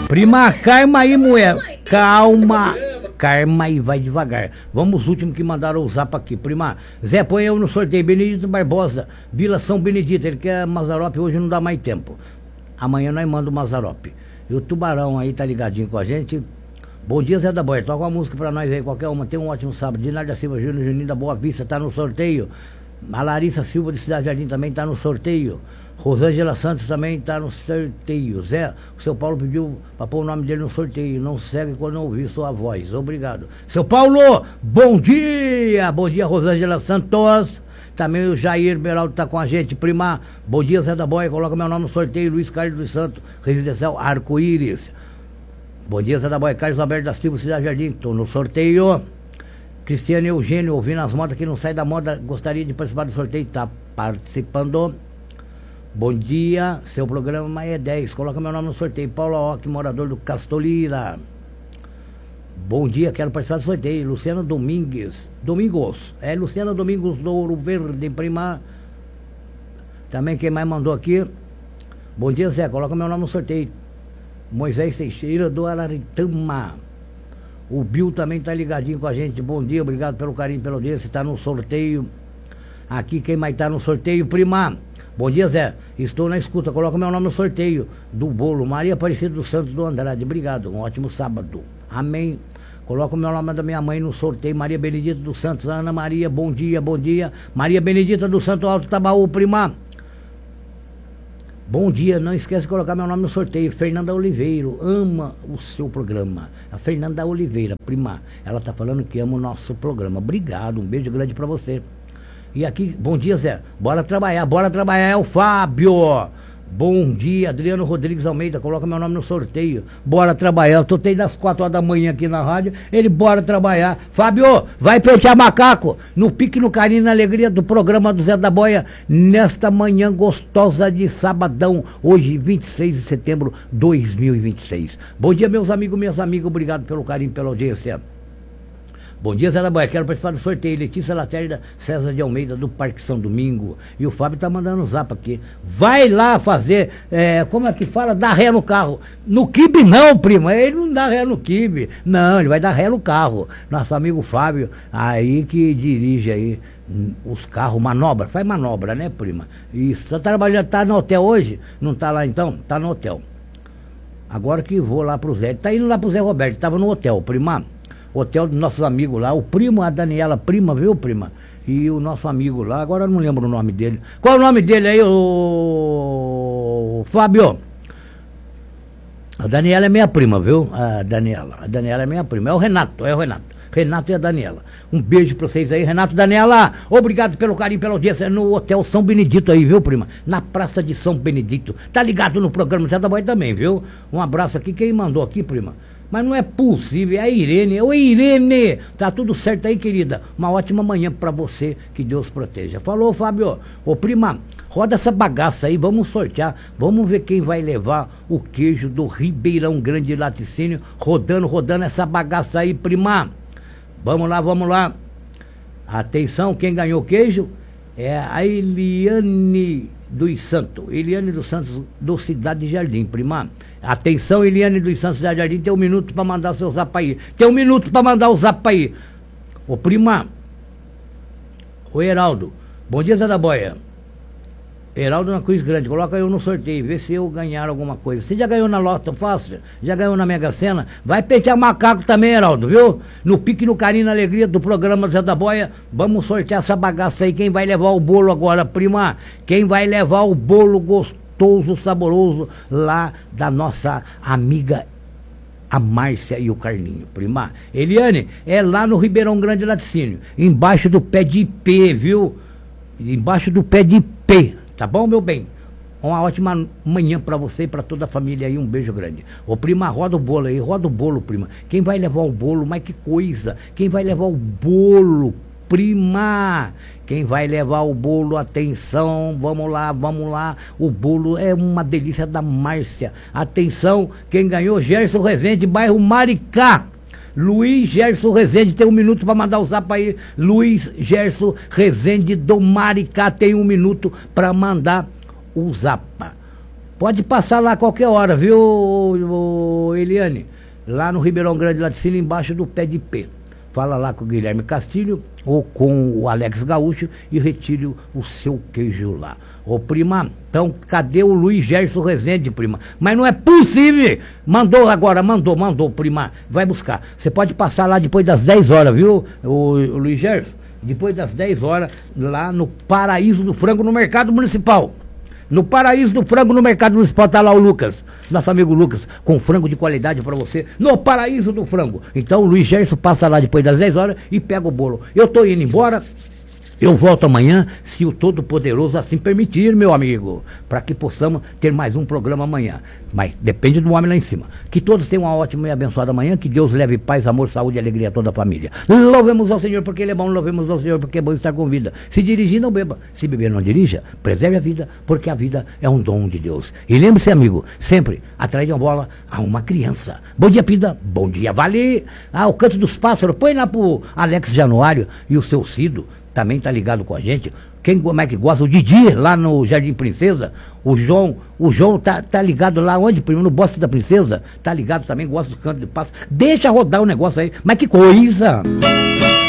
Prima, calma aí, mulher. Calma. Calma e vai devagar. Vamos os últimos que mandaram o zap aqui. Prima, Zé, põe eu no sorteio. Benedito Barbosa, Vila São Benedito. Ele quer Mazzaropi, hoje não dá mais tempo. Amanhã nós mandamos o Mazzaropi. E o Tubarão aí tá ligadinho com a gente. Bom dia, Zé da Boia. Toca uma música pra nós aí, qualquer uma. Tem um ótimo sábado. Dinário da Silva Júnior, Juninho da Boa Vista, tá no sorteio. A Larissa Silva de Cidade Jardim também tá no sorteio. Rosângela Santos também tá no sorteio. Zé, o seu Paulo pediu pra pôr o nome dele no sorteio. Não segue quando ouvir sua voz. Obrigado. Seu Paulo, bom dia! Bom dia, Rosângela Santos. Também o Jair Beraldo tá com a gente. Prima, bom dia, Zé da Boia. Coloca meu nome no sorteio. Luiz Carlos dos Santos, Residencial Arco-Íris. Bom dia, Zé da Boia. Carlos Alberto da Silva, Cidade Jardim. Tô no sorteio. Cristiano Eugênio, ouvindo as modas que não sai da moda, gostaria de participar do sorteio. Tá participando. Bom dia, seu programa é 10. Coloca meu nome no sorteio. Paulo Ock, morador do Castolira. Bom dia, quero participar do sorteio. Luciana Domingos. Luciana Domingos do Ouro Verde, prima. Também quem mais mandou aqui. Bom dia, Zé. Coloca meu nome no sorteio. Moisés Teixeira do Araritama. O Bill também tá ligadinho com a gente. Bom dia, obrigado pelo carinho, pela audiência. Tá no sorteio. Aqui quem mais tá no sorteio, prima. Bom dia, Zé. Estou na escuta. Coloca meu nome no sorteio do bolo. Maria Aparecida dos Santos do Andrade. Obrigado. Um ótimo sábado. Amém. Coloca o meu nome da minha mãe no sorteio. Maria Benedita dos Santos. Ana Maria, bom dia, bom dia. Maria Benedita do Santo Alto Tabaú, prima. Bom dia, não esquece de colocar meu nome no sorteio. Fernanda Oliveira, ama o seu programa. A Fernanda Oliveira, prima, ela tá falando que ama o nosso programa. Obrigado, um beijo grande pra você. E aqui, bom dia, Zé. Bora trabalhar, é o Fábio. Bom dia, Adriano Rodrigues Almeida, coloca meu nome no sorteio. Bora trabalhar, eu tô desde as 4 horas da manhã aqui na rádio. Ele bora trabalhar. Fábio, vai pentear macaco no pique, no carinho, na alegria do programa do Zé da Boia, nesta manhã gostosa de sabadão, hoje 26 de setembro de 2026. Bom dia, meus amigos, minhas amigas, obrigado pelo carinho, pela audiência. Bom dia, Zé da Boia, quero participar do sorteio. Letícia Lacerda, César de Almeida, do Parque São Domingo. E o Fábio tá mandando um zap aqui. Vai lá fazer, como é que fala? Dar ré no carro. No quibe não, prima, ele não dá ré no quibe. Não, ele vai dar ré no carro. Nosso amigo Fábio, aí que dirige aí os carros, manobra, faz manobra, né, prima? Isso, tá trabalhando, tá no hotel hoje? Não tá lá então? Tá no hotel. Agora que vou lá pro Zé, ele tá indo lá pro Zé Roberto, tava no hotel, prima. Hotel dos nossos amigos lá, o primo, a Daniela, prima, viu, prima? E o nosso amigo lá, agora eu não lembro o nome dele. Qual é o nome dele aí, o Fábio? A Daniela é minha prima, viu? A Daniela é minha prima, é o Renato. Renato e a Daniela. Um beijo pra vocês aí, Renato e Daniela. Obrigado pelo carinho, pela audiência no Hotel São Benedito aí, viu, prima? Na Praça de São Benedito. Tá ligado no programa Zé da Boia também, viu? Um abraço aqui, quem mandou aqui, prima? Mas não é possível, é a Irene. Oi, Irene, tá tudo certo aí, querida? Uma ótima manhã pra você, que Deus proteja. Falou, Fábio. Ô, prima, roda essa bagaça aí, vamos sortear. Vamos ver quem vai levar o queijo do Ribeirão Grande Laticínio. Rodando essa bagaça aí, prima. Vamos lá. Atenção, quem ganhou o queijo é a Eliane dos Santos. Eliane dos Santos, do Cidade Jardim, prima. Atenção, Eliane dos Santos, Cidade Jardim, tem 1 minuto pra mandar o seu zap aí. Tem 1 minuto pra mandar o zap aí. Ô, prima. Ô, Heraldo. Bom dia, Zé da Boia. Heraldo na Cruz Grande, coloca eu no sorteio, vê se eu ganhar alguma coisa. Você já ganhou na Lota Fácil? Já ganhou na Mega Sena? Vai pentear macaco também, Heraldo, viu? No pique, no carinho, na alegria do programa do Zé da Boia, vamos sortear essa bagaça aí. Quem vai levar o bolo agora, prima? Quem vai levar o bolo gostoso, saboroso, lá da nossa amiga a Márcia e o Carlinho, prima? Eliane, é lá no Ribeirão Grande Laticínio, embaixo do pé de ipê, viu? Embaixo do pé de ipê. Tá bom, meu bem? Uma ótima manhã pra você e pra toda a família aí, um beijo grande. Ô, prima, roda o bolo aí, roda o bolo, prima. Quem vai levar o bolo, mas que coisa. Quem vai levar o bolo, prima? Quem vai levar o bolo, atenção, vamos lá. O bolo é uma delícia da Márcia. Atenção, quem ganhou, Gerson Rezende, bairro Maricá. Luiz Gerson Rezende tem 1 minuto para mandar o zap aí. Luiz Gerson Rezende do Maricá tem 1 minuto para mandar o zap. Pode passar lá a qualquer hora, viu, Eliane? Lá no Ribeirão Grande, lá de cima, embaixo do pé de pé. Fala lá com o Guilherme Castilho ou com o Alex Gaúcho e retire o seu queijo lá. Ô, prima, então cadê o Luiz Gerson Rezende, prima? Mas não é possível! Mandou agora, mandou, prima. Vai buscar. Você pode passar lá depois das 10 horas, viu, o Luiz Gerson? Depois das 10 horas, lá no Paraíso do Frango, no Mercado Municipal. No Paraíso do Frango, no Mercado Municipal, tá lá o Lucas, nosso amigo Lucas, com frango de qualidade pra você, no Paraíso do Frango. Então o Luiz Gerson passa lá depois das 10 horas e pega o bolo. Eu tô indo embora. Eu volto amanhã, se o Todo-Poderoso assim permitir, meu amigo, para que possamos ter mais um programa amanhã. Mas depende do homem lá em cima. Que todos tenham uma ótima e abençoada manhã, que Deus leve paz, amor, saúde e alegria a toda a família. Louvemos ao Senhor porque Ele é bom, louvemos ao Senhor porque é bom estar com vida. Se dirigir, não beba. Se beber, não dirija. Preserve a vida, porque a vida é um dom de Deus. E lembre-se, amigo, sempre atrair a bola a uma criança. Bom dia, Pida. Bom dia, Vale. O Canto dos Pássaros. Põe lá pro Alex Januário e o seu Cido. Também tá ligado com a gente. Como é que gosta? O Didi, lá no Jardim Princesa. O João tá ligado lá onde? No Bosque da Princesa. Tá ligado também, gosta do Canto do Pássaro. Deixa rodar o negócio aí. Mas que coisa!